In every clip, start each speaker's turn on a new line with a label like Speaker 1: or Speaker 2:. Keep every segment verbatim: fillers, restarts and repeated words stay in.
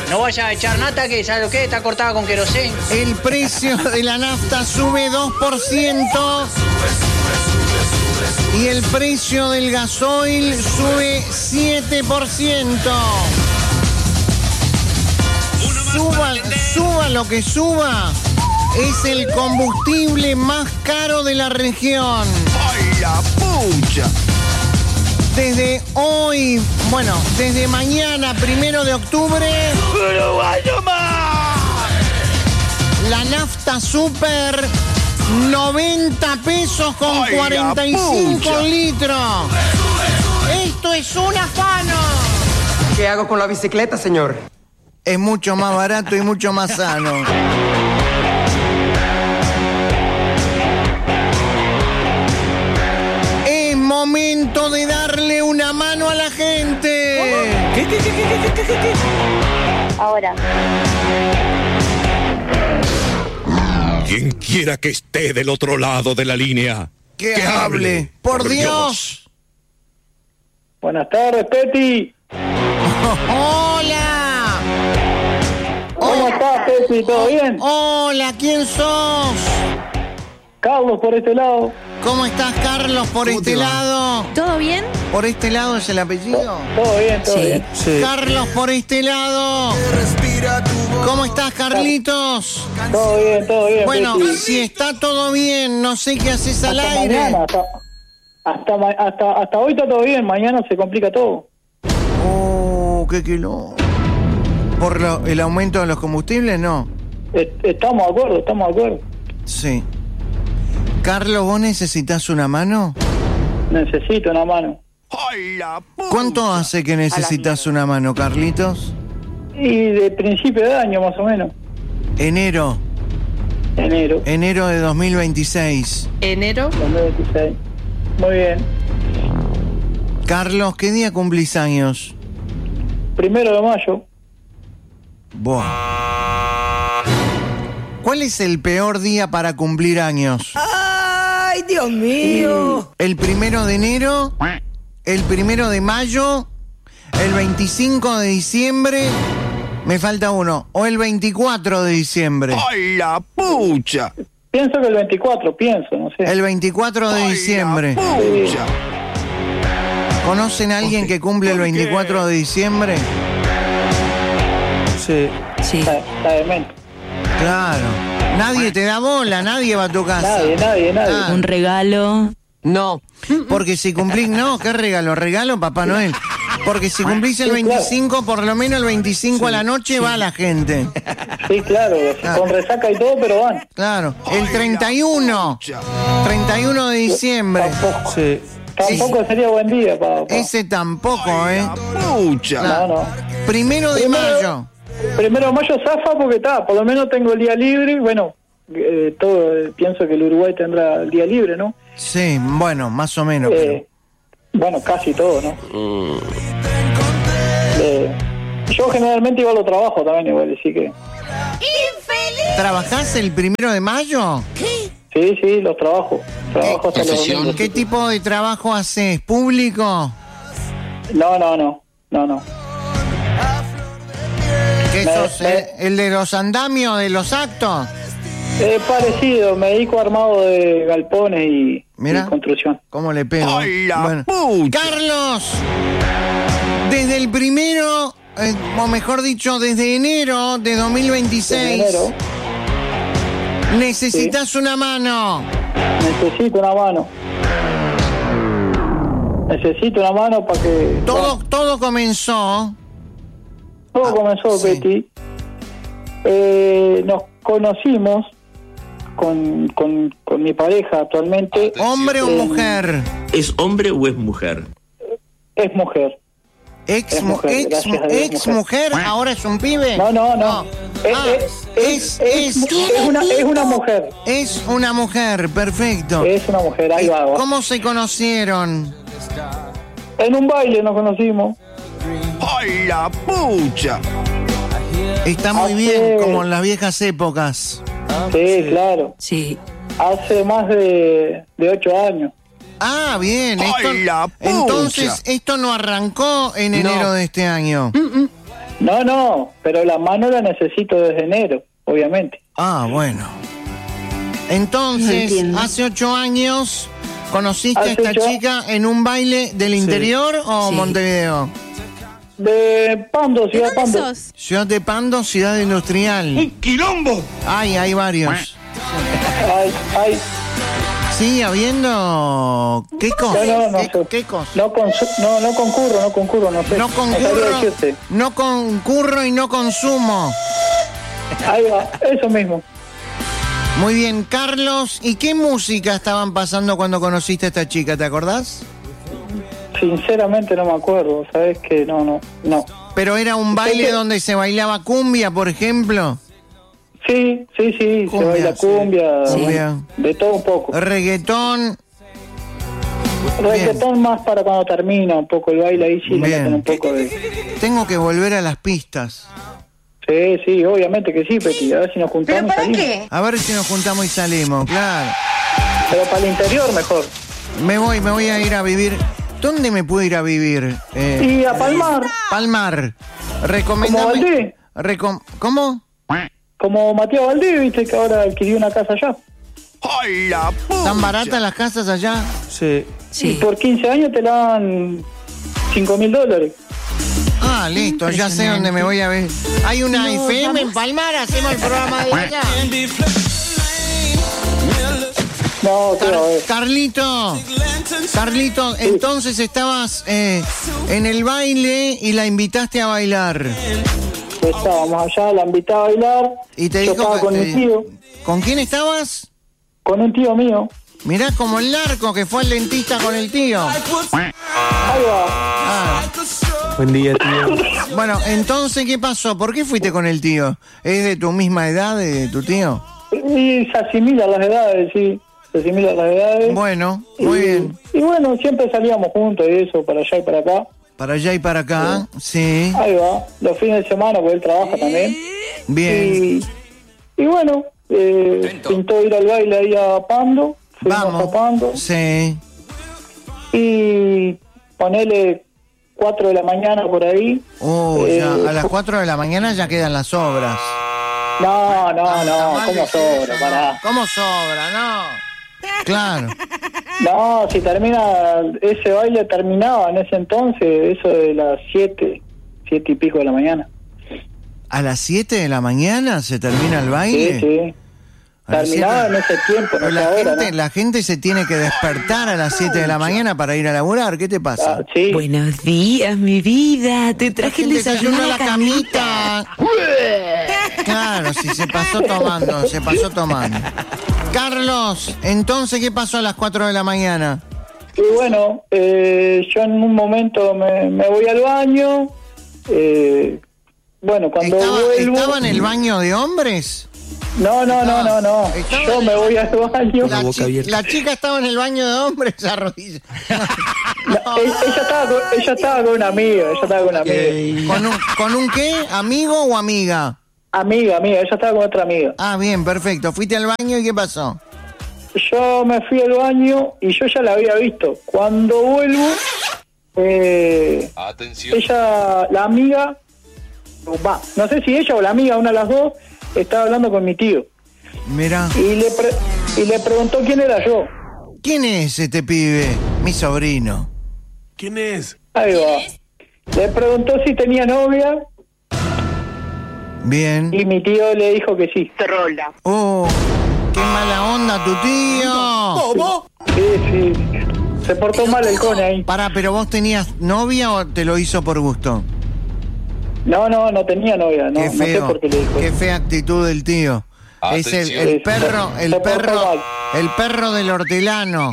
Speaker 1: No vayas a echar nata, que ¿sabes lo que? Está cortada con querosén.
Speaker 2: El precio de la nafta sube dos por ciento y el precio del gasoil sube siete por ciento. Suba, suba lo que suba, es el combustible más caro de la región.
Speaker 3: ¡Ay, la pucha!
Speaker 2: Desde hoy, bueno, desde mañana, primero de octubre, la nafta super, noventa pesos con
Speaker 3: ¡Ay,
Speaker 2: cuarenta y cinco
Speaker 3: la pucha!
Speaker 2: litros. Esto es un afano.
Speaker 4: ¿Qué hago con la bicicleta, señor?
Speaker 2: Es mucho más barato y mucho más sano. Es momento de darle una mano a la gente.
Speaker 5: ¿Qué, qué, qué, qué, qué, qué, qué, qué?
Speaker 6: Ahora.
Speaker 7: Quien quiera que esté del otro lado de la línea,
Speaker 2: Que, que hable. hable. Por, Por Dios. Dios.
Speaker 8: Buenas tardes, Peti.
Speaker 2: Hola.
Speaker 8: ¿Cómo estás, Peti? ¿Todo bien?
Speaker 2: Hola, ¿quién sos?
Speaker 8: Carlos, por este lado.
Speaker 2: ¿Cómo estás, Carlos, por este lado?
Speaker 5: ¿Todo bien?
Speaker 2: ¿Por este lado es el apellido?
Speaker 8: Todo bien, todo
Speaker 5: Sí.
Speaker 8: bien.
Speaker 2: Sí. Carlos, por este lado. ¿Cómo estás, Carlitos?
Speaker 8: Todo bien, todo bien.
Speaker 2: Bueno,
Speaker 8: Peti.
Speaker 2: si está todo bien, no sé qué haces al
Speaker 8: hasta
Speaker 2: aire.
Speaker 8: Mañana, hasta, hasta, ma- hasta, hasta hoy está todo bien, mañana se complica todo.
Speaker 2: Oh, qué kilo. ¿Por lo- el aumento de los combustibles? No.
Speaker 8: Est- Estamos de acuerdo, estamos de acuerdo.
Speaker 2: Sí. Carlos, ¿vos necesitas una mano?
Speaker 8: Necesito una mano.
Speaker 3: ¡Ay, la pucha!
Speaker 2: ¿Cuánto hace que necesitas una mano, Carlitos?
Speaker 8: Y de principio de año, más o menos.
Speaker 2: Enero.
Speaker 8: Enero
Speaker 2: Enero de dos mil veintiséis.
Speaker 5: Enero.
Speaker 8: dos mil veintiséis. Muy bien.
Speaker 2: Carlos, ¿qué día cumplís años?
Speaker 8: Primero de mayo.
Speaker 2: Buah. ¿Cuál es el peor día para cumplir años?
Speaker 5: ¡Ay, Dios mío!
Speaker 2: ¿El primero de enero? ¿El primero de mayo? ¿El veinticinco de diciembre? Me falta uno. ¿O el veinticuatro de diciembre?
Speaker 3: ¡Ay, la pucha!
Speaker 8: Pienso que el veinticuatro, pienso, no sé.
Speaker 2: El veinticuatro de
Speaker 3: ¡Ay,
Speaker 2: diciembre.
Speaker 3: la pucha!
Speaker 2: ¿Conocen a alguien que cumple el
Speaker 3: ¿Por qué?
Speaker 2: veinticuatro de diciembre?
Speaker 8: Sí.
Speaker 5: Sí.
Speaker 8: Está, está demente.
Speaker 2: Claro. Nadie te da bola, nadie va a tu casa.
Speaker 8: Nadie, nadie, nadie.
Speaker 2: Ah.
Speaker 5: Un regalo.
Speaker 4: No.
Speaker 2: Porque si cumplís, no, ¿qué regalo? Regalo Papá Noel. Porque si cumplís el
Speaker 8: Sí, claro.
Speaker 2: veinticinco, por lo menos el veinticinco a la noche va la gente.
Speaker 8: Sí, claro,
Speaker 2: Ah.
Speaker 8: con resaca y todo, pero van.
Speaker 2: Claro. El treinta y uno.
Speaker 3: Pucha.
Speaker 2: treinta y uno de diciembre.
Speaker 8: Tampoco,
Speaker 2: Sí.
Speaker 8: tampoco sería buen día para...
Speaker 2: Ese tampoco, ¿eh?
Speaker 3: La pucha.
Speaker 8: No, no.
Speaker 2: Primero de
Speaker 8: Primero-
Speaker 2: mayo.
Speaker 8: Primero de mayo zafa porque está, por lo menos tengo el día libre. Bueno, eh, todo eh, pienso que el Uruguay tendrá el día libre, ¿no?
Speaker 2: Sí, bueno, más o menos. pero-
Speaker 8: Eh, bueno, casi todo, ¿no? Eh, yo generalmente igual lo trabajo también igual, así que...
Speaker 2: ¿Trabajás el primero de mayo?
Speaker 8: Sí, sí, los trabajo. Trabajo hasta los domingos.
Speaker 2: ¿Qué tipo de trabajo haces? ¿Público?
Speaker 8: No, no, no, no, no.
Speaker 2: ¿Qué
Speaker 8: Me-
Speaker 2: sos?
Speaker 8: me-
Speaker 2: eh? ¿El de los andamios, de los actos?
Speaker 8: Eh, parecido, me dedico a armado de galpones y,
Speaker 2: Mira.
Speaker 8: y construcción.
Speaker 2: ¿Cómo le pego?
Speaker 3: ¡Ay, la
Speaker 2: Bueno.
Speaker 3: pucha!
Speaker 2: Carlos, desde el primero, eh, o mejor dicho, desde enero de dos mil veintiséis,
Speaker 8: En enero
Speaker 2: necesitas una mano.
Speaker 8: necesito una mano. Necesito una mano para que...
Speaker 2: Todo,
Speaker 8: bueno,
Speaker 2: todo comenzó.
Speaker 8: todo comenzó,
Speaker 2: sí.
Speaker 8: Betty. Eh, nos conocimos con, con, con mi pareja actualmente.
Speaker 2: ¿Hombre o
Speaker 8: Eh,
Speaker 2: mujer?
Speaker 9: ¿Es hombre o es mujer?
Speaker 8: Es mujer.
Speaker 2: Ex,
Speaker 8: es
Speaker 2: mu-
Speaker 8: mujer,
Speaker 2: ex,
Speaker 8: gracias
Speaker 2: mu-
Speaker 8: a Dios,
Speaker 2: ex
Speaker 8: mujer.
Speaker 2: mujer, ahora es un pibe.
Speaker 8: No, no, no. Es,
Speaker 2: Ah,
Speaker 8: es,
Speaker 2: es,
Speaker 8: es,
Speaker 2: es,
Speaker 8: es una, es una mujer.
Speaker 2: es una mujer, perfecto.
Speaker 8: Es una mujer, ahí
Speaker 2: ¿Y
Speaker 8: va. va.
Speaker 2: ¿Cómo se conocieron?
Speaker 8: En un baile nos conocimos.
Speaker 3: ¡Ay, la pucha!
Speaker 2: Está muy
Speaker 8: Hace-
Speaker 2: bien, como en las viejas épocas.
Speaker 8: Sí, claro.
Speaker 5: Sí.
Speaker 8: Hace más de, de ocho años.
Speaker 2: Ah, bien. Esto,
Speaker 3: ¡Ay, la pucha!
Speaker 2: entonces, esto no arrancó en enero
Speaker 4: No.
Speaker 2: de este año.
Speaker 8: No, no, pero la mano la necesito desde enero, obviamente.
Speaker 2: Ah, bueno. Entonces,
Speaker 5: Entiendo.
Speaker 2: hace ocho años, ¿conociste
Speaker 8: Hace
Speaker 2: a esta
Speaker 8: ocho-
Speaker 2: chica en un baile del interior o
Speaker 5: Sí.
Speaker 2: Montevideo?
Speaker 8: De Pando,
Speaker 6: ¿De
Speaker 8: Ciudad
Speaker 6: dónde
Speaker 8: Pando.
Speaker 6: sos?
Speaker 2: Ciudad de Pando, Ciudad Industrial.
Speaker 3: ¡Quilombo!
Speaker 2: Ay, hay varios.
Speaker 8: Ay, ay,
Speaker 2: Sí, habiendo... ¿Qué cosa?
Speaker 8: no, no, no,
Speaker 2: ¿Qué,
Speaker 8: sé.
Speaker 2: qué cosa?
Speaker 8: No, consu- no, no concurro, no concurro, no sé.
Speaker 2: No
Speaker 8: sabría
Speaker 2: concurro,
Speaker 8: decirte.
Speaker 2: no concurro y no consumo.
Speaker 8: Ahí va, eso mismo.
Speaker 2: Muy bien, Carlos, ¿y qué música estaban pasando cuando conociste a esta chica? ¿Te acordás?
Speaker 8: Sinceramente no me acuerdo, ¿sabes que no, no, no.
Speaker 2: Pero era un baile
Speaker 8: que-
Speaker 2: donde se bailaba cumbia, por ejemplo.
Speaker 8: Sí, sí, sí,
Speaker 2: Cumbia,
Speaker 8: se baila
Speaker 2: sí.
Speaker 8: cumbia,
Speaker 2: Cumbia.
Speaker 8: de todo un poco.
Speaker 2: Reggaetón.
Speaker 8: Reggaetón más para cuando termina un poco el baile, ahí sí le
Speaker 2: Bien.
Speaker 8: meten un poco de...
Speaker 2: Tengo que volver a las pistas.
Speaker 8: Sí, sí, obviamente que sí, Peti, a ver si nos juntamos y salimos.
Speaker 2: A ver si nos juntamos y salimos, claro.
Speaker 8: Pero para el interior mejor.
Speaker 2: Me voy, me voy a ir a vivir. ¿Dónde me puedo ir a vivir? Eh,
Speaker 8: Y a Palmar,
Speaker 2: Palmar.
Speaker 8: como
Speaker 2: Recomendame.
Speaker 8: Valdés,
Speaker 2: Recom- ¿Cómo?
Speaker 8: como Matías Valdés, viste que ahora adquirió una casa allá.
Speaker 3: ¡Ay, la pucha!
Speaker 2: ¿Tan baratas las casas allá?
Speaker 4: Sí.
Speaker 8: Y
Speaker 5: Sí.
Speaker 8: por quince años te la dan cinco mil dólares.
Speaker 2: Ah, listo, ya sé dónde me voy a ver. Hay una
Speaker 5: No,
Speaker 2: F M en
Speaker 5: vamos.
Speaker 2: Palmar, hacemos el programa de allá.
Speaker 8: No,
Speaker 2: Car-
Speaker 8: creo, eh.
Speaker 2: Carlito, Carlito, entonces estabas eh, en el baile y la invitaste a bailar.
Speaker 8: Estábamos allá, la invité a bailar.
Speaker 2: Y te
Speaker 8: Yo
Speaker 2: dijo
Speaker 8: estaba
Speaker 2: que
Speaker 8: con
Speaker 2: te-
Speaker 8: mi tío,
Speaker 2: ¿Con quién estabas?
Speaker 8: con un tío mío.
Speaker 2: Mirá como el narco que fue al dentista con el tío.
Speaker 8: Ahí va.
Speaker 2: Ah,
Speaker 4: Buen día, tío.
Speaker 2: bueno, entonces, ¿qué pasó? ¿Por qué fuiste con el tío? ¿Es de tu misma edad, de tu tío?
Speaker 8: Y se asimilan las edades, sí. Se asimilan las edades.
Speaker 2: Bueno, muy
Speaker 8: y,
Speaker 2: bien.
Speaker 8: Y bueno, siempre salíamos juntos y eso, para allá y para acá.
Speaker 2: Para allá y para acá, sí.
Speaker 8: Ahí va. Los fines de semana, porque él trabaja también.
Speaker 2: Bien.
Speaker 8: Y, y bueno, eh, pintó ir al baile ahí a Pando. Fuimos a Pando.
Speaker 2: Vamos. Sí.
Speaker 8: Y ponele cuatro de la mañana por ahí.
Speaker 2: Oh,
Speaker 8: Eh,
Speaker 2: ya, a las cuatro de la mañana ya quedan las obras.
Speaker 8: No, no,
Speaker 2: Está
Speaker 8: no,
Speaker 2: mal
Speaker 8: ¿cómo
Speaker 2: decir
Speaker 8: sobra?
Speaker 2: eso,
Speaker 8: Pará.
Speaker 2: no. ¿Cómo sobra? No. Claro.
Speaker 8: No, si termina, ese baile terminaba en ese entonces, eso de las siete, siete y pico de la mañana.
Speaker 2: ¿A las siete de la mañana se termina el baile?
Speaker 8: Sí, sí.
Speaker 2: A las
Speaker 8: Terminaba en
Speaker 2: siete.
Speaker 8: ese tiempo, no
Speaker 2: Pero
Speaker 8: sé
Speaker 2: la,
Speaker 8: ahora,
Speaker 2: gente,
Speaker 8: ¿no?
Speaker 2: la gente se tiene que despertar a las siete de la mañana para ir a laburar. ¿Qué te pasa?
Speaker 8: Ah, sí.
Speaker 5: Buenos días, mi vida. Te
Speaker 2: La
Speaker 5: traje el
Speaker 2: gente
Speaker 5: desayuno
Speaker 2: desayuna
Speaker 5: a la camita.
Speaker 2: Claro, sí, se pasó tomando, se pasó tomando. Carlos, entonces, ¿qué pasó a las cuatro de la mañana?
Speaker 8: Y bueno, eh, yo en un momento me, me voy al baño. Eh, bueno, cuando
Speaker 2: ¿Estaba,
Speaker 8: vuelvo...
Speaker 2: ¿Estaba en el baño de hombres?
Speaker 8: No, no, no, no, no.
Speaker 2: Estaba
Speaker 8: Yo
Speaker 2: en
Speaker 8: me
Speaker 2: el
Speaker 8: voy al baño.
Speaker 2: La,
Speaker 4: boca
Speaker 2: chi-
Speaker 4: abierta.
Speaker 2: la chica estaba en el baño de hombres, arrodillada.
Speaker 8: No, ella, ella estaba con, ella estaba con una amiga, ella estaba con una amiga.
Speaker 2: ¿Con un, ¿Con un qué? ¿Amigo o amiga?
Speaker 8: Amiga, amiga, ella estaba con otra amiga.
Speaker 2: Ah, bien, perfecto. Fuiste al baño y ¿qué pasó?
Speaker 8: Yo me fui al baño y yo ya la había visto. Cuando vuelvo, eh, ella, la amiga, va, no sé si ella o la amiga, una de las dos, estaba hablando con mi tío.
Speaker 2: Mirá.
Speaker 8: Y le, pre- y le preguntó quién era yo.
Speaker 2: ¿Quién es este pibe? Mi sobrino.
Speaker 7: ¿Quién es?
Speaker 8: Ahí va. Le preguntó si tenía novia
Speaker 2: Bien.
Speaker 8: y mi tío le dijo que sí.
Speaker 2: Oh, qué mala onda tu tío.
Speaker 8: Sí, sí. Se portó mal el cone ahí.
Speaker 2: Pará, ¿pero vos tenías novia o te lo hizo por gusto?
Speaker 8: No, no, no tenía novia. No,
Speaker 2: Qué
Speaker 8: no sé
Speaker 2: feo,
Speaker 8: por qué le dijo.
Speaker 2: qué fea actitud del tío. Es el, el
Speaker 8: Sí,
Speaker 2: perro,
Speaker 8: se-
Speaker 2: el
Speaker 8: se portó
Speaker 2: perro,
Speaker 8: mal.
Speaker 2: el perro del hortelano.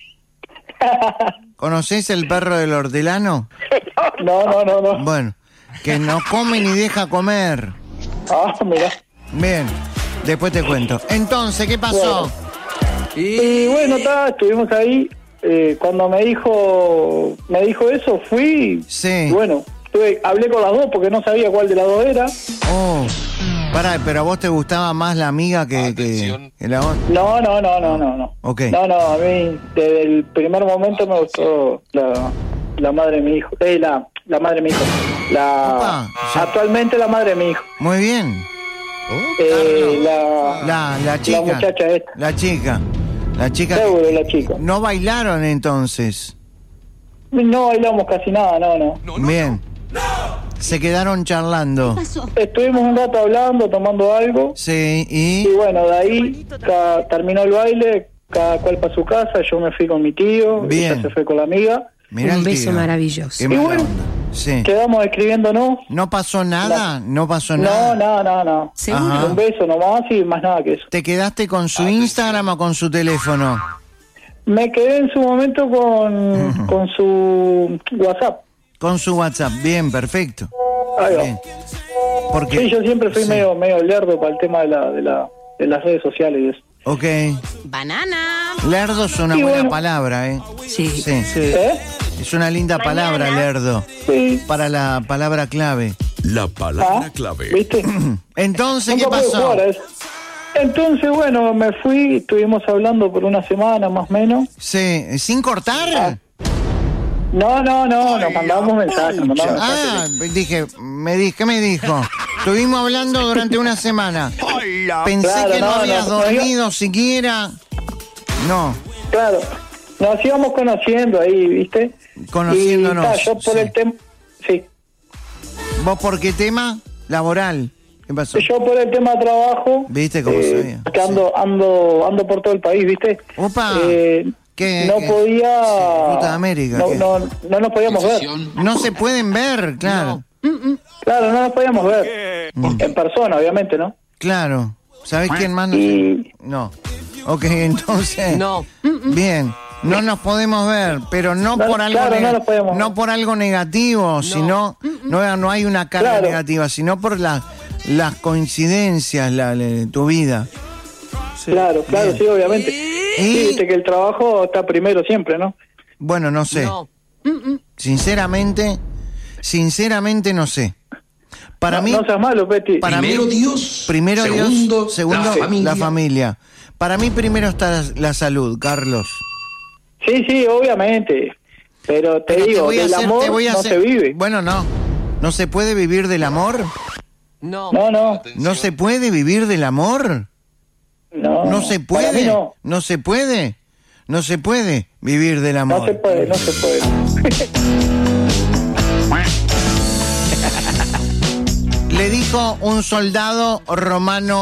Speaker 2: ¿Conocés el perro del hortelano?
Speaker 8: No, no, no, no.
Speaker 2: Bueno, que no come ni deja comer.
Speaker 8: Ah, mirá.
Speaker 2: Bien, después te cuento. Entonces, ¿qué pasó?
Speaker 8: Y bueno, ta, estuvimos ahí. Eh, cuando me dijo me dijo eso, fui.
Speaker 2: Sí.
Speaker 8: Y bueno, estuve, hablé con las dos porque no sabía cuál de las dos era.
Speaker 2: Oh, pará, pero a vos te gustaba más la amiga que, que, que la otra.
Speaker 8: No, no, no, no, no, no.
Speaker 2: Ok.
Speaker 8: No, no, a mí desde el primer momento me gustó la, la madre de mi hijo. Eh, la, la madre de mi hijo. La,
Speaker 2: Opa, ya.
Speaker 8: actualmente la madre de mi hijo.
Speaker 2: Muy bien.
Speaker 8: Eh, la,
Speaker 2: La, la chica.
Speaker 8: la muchacha esta.
Speaker 2: La chica. La chica.
Speaker 8: Seguro, la chica.
Speaker 2: No bailaron entonces.
Speaker 8: No bailamos casi nada, no, no.
Speaker 2: Bien. Se quedaron charlando.
Speaker 8: Estuvimos un rato hablando, tomando algo.
Speaker 2: Sí,
Speaker 8: Y
Speaker 2: y.
Speaker 8: bueno, de ahí ca- terminó el baile, cada cual para su casa, yo me fui con mi tío,
Speaker 2: Bien.
Speaker 8: ella se fue con la amiga.
Speaker 2: Mirá
Speaker 5: Un
Speaker 2: el
Speaker 5: beso
Speaker 2: tío.
Speaker 5: maravilloso.
Speaker 2: Qué
Speaker 8: Y
Speaker 2: mala
Speaker 8: bueno,
Speaker 2: onda. Sí.
Speaker 8: Quedamos escribiéndonos.
Speaker 2: ¿No pasó nada? ¿No pasó
Speaker 8: No,
Speaker 2: nada?
Speaker 8: no, no, no.
Speaker 5: ¿Seguro?
Speaker 2: Ajá.
Speaker 8: Un beso nomás y más nada que eso.
Speaker 2: ¿Te quedaste con su Instagram o con su teléfono?
Speaker 8: Me quedé en su momento con, con su WhatsApp.
Speaker 2: Con su WhatsApp. Bien, perfecto.
Speaker 8: Ahí va.
Speaker 2: Bien. Porque,
Speaker 8: Sí, yo siempre fui
Speaker 2: sí.
Speaker 8: medio medio lerdo para el tema de la de la de las redes sociales y eso.
Speaker 2: Ok.
Speaker 5: Banana.
Speaker 2: Lerdo es una
Speaker 8: Y
Speaker 2: buena
Speaker 8: bueno.
Speaker 2: palabra, ¿eh?
Speaker 5: Sí.
Speaker 2: Sí.
Speaker 8: ¿Eh?
Speaker 2: Es una linda palabra, lerdo.
Speaker 8: Sí.
Speaker 2: Para la palabra clave.
Speaker 7: La palabra
Speaker 8: Ah,
Speaker 7: clave.
Speaker 8: ¿viste?
Speaker 2: Entonces, ¿qué
Speaker 8: Nunca pude
Speaker 2: pasó?
Speaker 8: jugar a eso. Entonces, bueno, me fui, estuvimos hablando por una semana más o menos.
Speaker 2: Sí. ¿Sin cortar?
Speaker 8: No, no, no, nos mandamos mensajes. mandamos
Speaker 2: Ah,
Speaker 8: mensajes.
Speaker 2: dije, me di, ¿qué me dijo? Estuvimos hablando durante una semana. Pensé
Speaker 8: Claro,
Speaker 2: que no,
Speaker 8: no,
Speaker 2: habías
Speaker 8: no, no,
Speaker 2: dormido siquiera. No,
Speaker 8: Claro, nos íbamos conociendo ahí, ¿viste?
Speaker 2: Conociéndonos,
Speaker 8: Y, ta, yo por
Speaker 2: sí.
Speaker 8: el tema, sí,
Speaker 2: ¿vos por qué tema? Laboral. ¿Qué pasó?
Speaker 8: yo por el tema de trabajo,
Speaker 2: ¿Viste cómo
Speaker 8: eh,
Speaker 2: sabía?
Speaker 8: que ando, ando, ando por todo el país, ¿viste?
Speaker 2: Opa.
Speaker 8: Eh,
Speaker 2: ¿Qué-
Speaker 8: no
Speaker 2: qué?
Speaker 8: podía,
Speaker 2: Sí, Ruta de América,
Speaker 8: no,
Speaker 2: ¿qué?
Speaker 8: no, no nos podíamos ver.
Speaker 2: No se pueden ver, claro.
Speaker 8: Claro, no nos podíamos ver. En persona, obviamente, ¿no?
Speaker 2: Claro. ¿Sabés quién más? No,
Speaker 8: Y-
Speaker 2: no. Ok, entonces.
Speaker 5: No.
Speaker 2: Bien. No nos podemos ver, pero no,
Speaker 8: No,
Speaker 2: por algo
Speaker 8: claro, no
Speaker 2: nega-
Speaker 8: nos podemos
Speaker 2: no
Speaker 8: ver.
Speaker 2: por algo negativo, sino no, no hay una carga
Speaker 8: Claro.
Speaker 2: negativa, sino por la, las coincidencias la, de tu vida.
Speaker 8: Claro, claro,
Speaker 2: Bien.
Speaker 8: sí, obviamente.
Speaker 2: Y-
Speaker 8: Sí, viste que el trabajo está primero siempre, ¿no?
Speaker 2: Bueno, no sé.
Speaker 5: No.
Speaker 2: Sinceramente, sinceramente no sé. Para
Speaker 8: no,
Speaker 2: mí,
Speaker 8: no seas malo, Peti.
Speaker 2: para
Speaker 6: Primero
Speaker 2: mí,
Speaker 6: Dios,
Speaker 2: primero
Speaker 6: segundo,
Speaker 2: Dios, segundo
Speaker 6: la familia.
Speaker 2: la familia. Para mí primero está la, la salud, Carlos.
Speaker 8: Sí, sí, obviamente. Pero te
Speaker 2: Pero
Speaker 8: digo,
Speaker 2: voy a
Speaker 8: del
Speaker 2: hacer-
Speaker 8: amor
Speaker 2: te voy a
Speaker 8: no
Speaker 2: hacer-
Speaker 8: se vive.
Speaker 2: Bueno, no. ¿No se puede vivir del amor?
Speaker 5: No.
Speaker 8: No, no,
Speaker 2: ¿No se puede vivir del amor?
Speaker 8: no.
Speaker 2: No se
Speaker 8: Para mí
Speaker 2: puede.
Speaker 8: no,
Speaker 2: No se puede. No se puede vivir del amor.
Speaker 8: no se puede, no se puede.
Speaker 2: Le dijo un soldado romano